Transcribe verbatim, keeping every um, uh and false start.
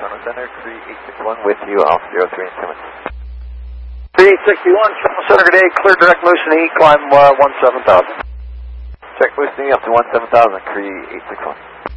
Toronto Center, Cree eight six one with you off zero three and Simmons. Cree eight sixty-one, Toronto Center, good day, clear direct Moosonee, climb uh, one seven thousand. Check Moosonee up to one seven thousand, Cree eight six one.